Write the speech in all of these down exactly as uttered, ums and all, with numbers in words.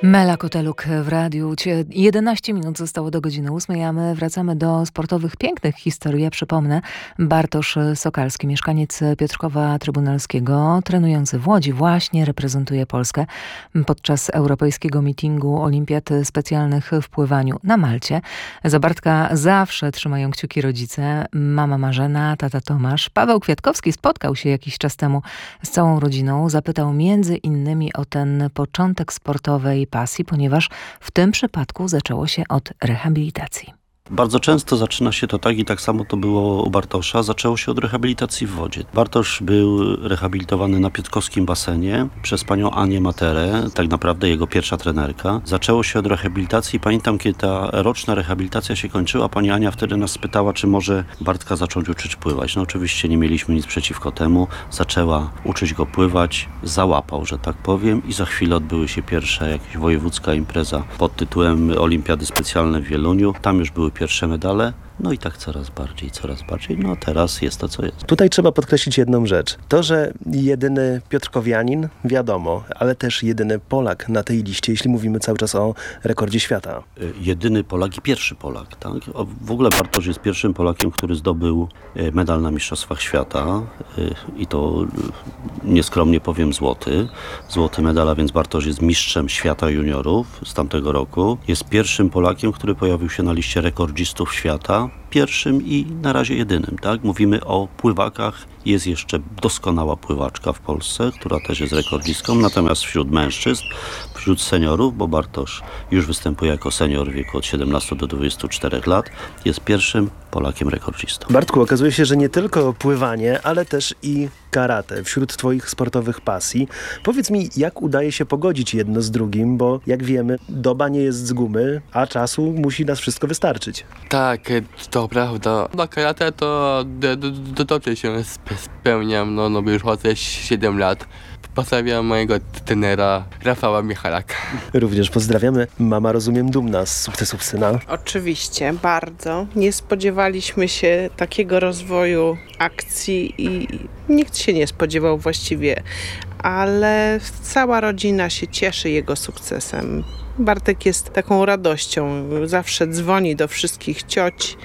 Mela Koteluk w radiu. jedenaście minut zostało do godziny ósmej, a my wracamy do sportowych, pięknych historii. Ja przypomnę, Bartosz Sokalski, mieszkaniec Piotrkowa Trybunalskiego, trenujący w Łodzi, właśnie reprezentuje Polskę podczas europejskiego meetingu olimpiad specjalnych w pływaniu na Malcie. Za Bartka zawsze trzymają kciuki rodzice, mama Marzena, tata Tomasz. Paweł Kwiatkowski spotkał się jakiś czas temu z całą rodziną. Zapytał między innymi o ten początek sportowej pasji, ponieważ w tym przypadku zaczęło się od rehabilitacji. Bardzo często zaczyna się to tak i tak samo to było u Bartosza. Zaczęło się od rehabilitacji w wodzie. Bartosz był rehabilitowany na piotrkowskim basenie przez panią Anię Materę, tak naprawdę jego pierwsza trenerka. Zaczęło się od rehabilitacji. Pamiętam, kiedy ta roczna rehabilitacja się kończyła, pani Ania wtedy nas spytała, czy może Bartka zacząć uczyć pływać. No oczywiście nie mieliśmy nic przeciwko temu. Zaczęła uczyć go pływać, załapał, że tak powiem, i za chwilę odbyły się pierwsze jakaś wojewódzka impreza pod tytułem Olimpiady Specjalne w Wieluniu. Tam już były pierwsze medale, no i tak coraz bardziej, coraz bardziej. No teraz jest to, co jest. Tutaj trzeba podkreślić jedną rzecz. To, że jedyny piotrkowianin, wiadomo, ale też jedyny Polak na tej liście, jeśli mówimy cały czas o rekordzie świata. Jedyny Polak i pierwszy Polak, tak? W ogóle Bartosz jest pierwszym Polakiem, który zdobył medal na Mistrzostwach Świata i to nieskromnie powiem złoty. Złoty medal, a więc Bartosz jest mistrzem świata juniorów z tamtego roku. Jest pierwszym Polakiem, który pojawił się na liście rekordzistów świata. Pierwszym i na razie jedynym, tak? Mówimy o pływakach. Jest jeszcze doskonała pływaczka w Polsce, która też jest rekordzistką, natomiast wśród mężczyzn, wśród seniorów, bo Bartosz już występuje jako senior w wieku od siedemnastu do dwudziestu czterech lat, jest pierwszym Polakiem rekordzistą. Bartku, okazuje się, że nie tylko pływanie, ale też i karate wśród twoich sportowych pasji. Powiedz mi, jak udaje się pogodzić jedno z drugim, bo jak wiemy, doba nie jest z gumy, a czasu musi nas wszystko wystarczyć. Tak, to prawda. Na karate to do, do, do, dobrze się sp- spełniam, no, no bo już chodzę siedem lat. Pozdrawiam mojego trenera Rafała Michalaka. Również pozdrawiamy. Mama, rozumiem, dumna z sukcesów syna. Oczywiście, bardzo. Nie spodziewaliśmy się takiego rozwoju akcji i nikt się nie spodziewał właściwie, ale cała rodzina się cieszy jego sukcesem. Bartek jest taką radością. Zawsze dzwoni do wszystkich cioć,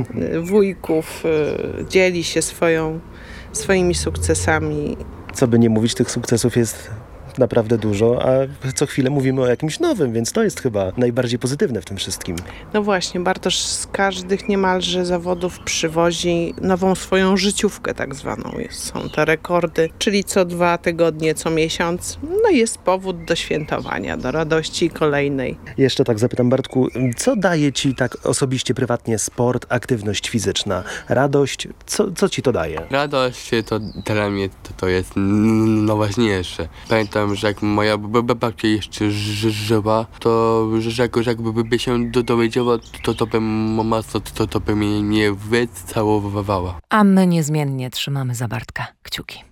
wujków, dzieli się swoją, swoimi sukcesami. Co by nie mówić, tych sukcesów jest naprawdę dużo, a co chwilę mówimy o jakimś nowym, więc to jest chyba najbardziej pozytywne w tym wszystkim. No właśnie, Bartosz z każdych niemalże zawodów przywozi nową swoją życiówkę tak zwaną. Są te rekordy, czyli co dwa tygodnie, co miesiąc. No jest powód do świętowania, do radości kolejnej. Jeszcze tak zapytam, Bartku, co daje ci tak osobiście, prywatnie sport, aktywność fizyczna, radość? Co, co ci to daje? Radość to dla mnie to, to jest najważniejsze. Pamiętam, że jak moja babcia jeszcze żyła, to że jak, że jakby się dowiedziała, to, to by mama to, to, to by mnie wycałowywała. A my niezmiennie trzymamy za Bartka kciuki.